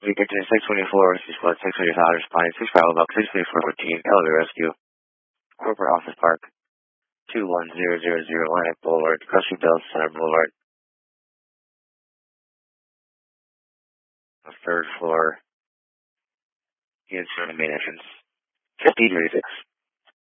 We get to 624, Rescue Squad 600 Otters, Pine, 6 Bravo Buck, 62414, Elevator Rescue, Corporate Office Park, 21000 Atlantic Boulevard, Crusty Bell Center Boulevard, the third floor, units from the main entrance. 5036.